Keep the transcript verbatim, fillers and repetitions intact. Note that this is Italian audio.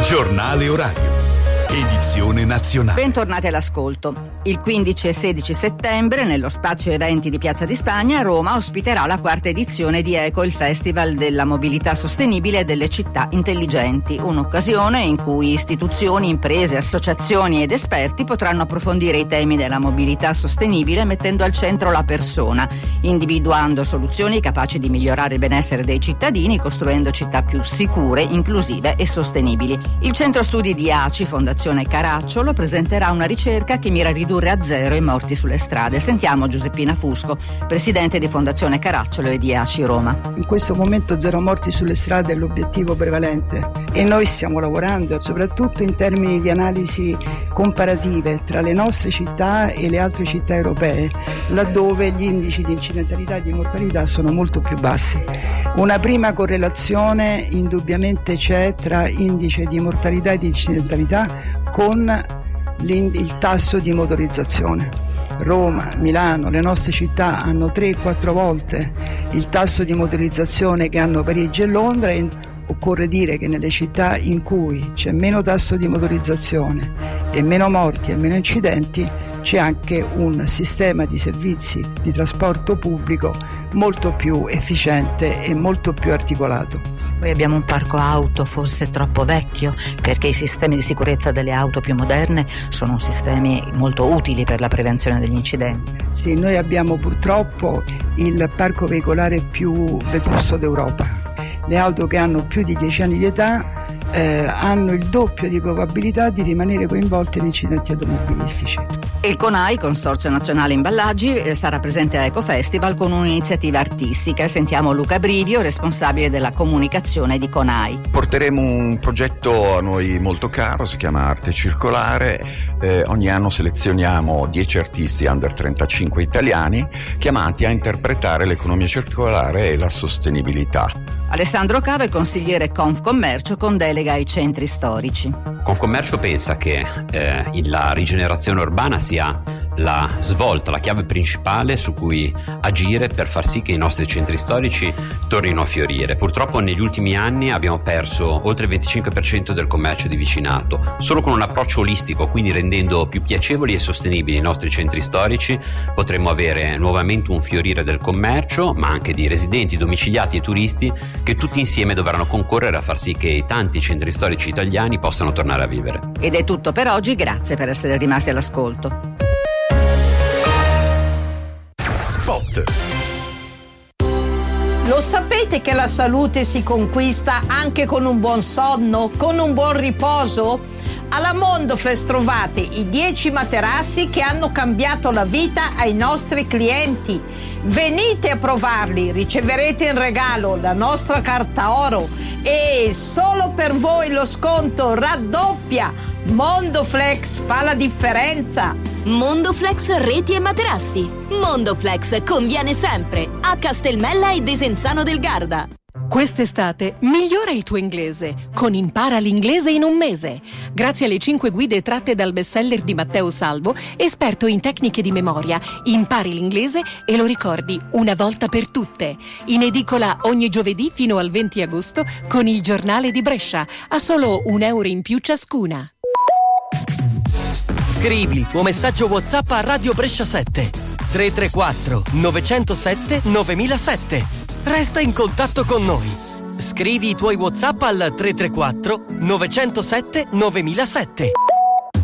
Giornale orario. Edizione nazionale. Bentornati all'ascolto. Il quindici e sedici settembre, nello spazio eventi di Piazza di Spagna, Roma ospiterà la quarta edizione di ECO, il Festival della mobilità sostenibile e delle città intelligenti, un'occasione in cui istituzioni, imprese, associazioni ed esperti potranno approfondire i temi della mobilità sostenibile mettendo al centro la persona, individuando soluzioni capaci di migliorare il benessere dei cittadini, costruendo città più sicure, inclusive e sostenibili. Il centro studi di A C I, Fondazione Caracciolo, presenterà una ricerca che mira a ridurre a zero i morti sulle strade. Sentiamo Giuseppina Fusco, presidente di Fondazione Caracciolo e di A C I Roma. In questo momento zero morti sulle strade è l'obiettivo prevalente e noi stiamo lavorando soprattutto in termini di analisi comparative tra le nostre città e le altre città europee, laddove gli indici di incidentalità e di mortalità sono molto più bassi. Una prima correlazione indubbiamente c'è tra indice di mortalità e di incidentalità con il tasso di motorizzazione. Roma, Milano, le nostre città hanno tre quattro volte il tasso di motorizzazione che hanno Parigi e Londra, e occorre dire che nelle città in cui c'è meno tasso di motorizzazione e meno morti e meno incidenti c'è anche un sistema di servizi di trasporto pubblico molto più efficiente e molto più articolato. Poi abbiamo un parco auto forse troppo vecchio, perché i sistemi di sicurezza delle auto più moderne sono sistemi molto utili per la prevenzione degli incidenti. Sì, noi abbiamo purtroppo il parco veicolare più vetusto d'Europa. Le auto che hanno più di dieci anni di età eh, hanno il doppio di probabilità di rimanere coinvolte in incidenti automobilistici. Il CONAI, Consorzio Nazionale Imballaggi, eh, sarà presente a Eco Festival con un'iniziativa artistica. Sentiamo Luca Brivio, responsabile della comunicazione di CONAI. Porteremo un progetto a noi molto caro, si chiama Arte Circolare. Eh, ogni anno selezioniamo dieci artisti under trentacinque italiani chiamati a interpretare l'economia circolare e la sostenibilità. Alessandro Cava è consigliere Confcommercio con delega ai centri storici. Confcommercio pensa che eh, la rigenerazione urbana sia la svolta, la chiave principale su cui agire per far sì che i nostri centri storici tornino a fiorire. Purtroppo negli ultimi anni abbiamo perso oltre il venticinque per cento del commercio di vicinato. Solo con un approccio olistico, quindi rendendo più piacevoli e sostenibili i nostri centri storici, potremo avere nuovamente un fiorire del commercio, ma anche di residenti, domiciliati e turisti che tutti insieme dovranno concorrere a far sì che i tanti centri storici italiani possano tornare a vivere. Ed è tutto per oggi, grazie per essere rimasti all'ascolto. Spot. Lo sapete che la salute si conquista anche con un buon sonno, con un buon riposo? Alla Mondoflex trovate i dieci materassi che hanno cambiato la vita ai nostri clienti. Venite a provarli, riceverete in regalo la nostra carta oro e solo per voi lo sconto raddoppia. Mondoflex fa la differenza. Mondoflex reti e materassi. Mondoflex conviene sempre a Castelmella e Desenzano del Garda. Quest'estate migliora il tuo inglese con Impara l'inglese in un mese. Grazie alle cinque guide tratte dal bestseller di Matteo Salvo, esperto in tecniche di memoria, impari l'inglese e lo ricordi una volta per tutte. In edicola ogni giovedì fino al venti agosto con il Giornale di Brescia, a solo un euro in più ciascuna. Scrivi il tuo messaggio WhatsApp a Radio Brescia sette tre tre quattro nove zero sette nove zero zero sette. Resta in contatto con noi. Scrivi i tuoi WhatsApp al tre tre quattro nove zero sette nove zero zero sette.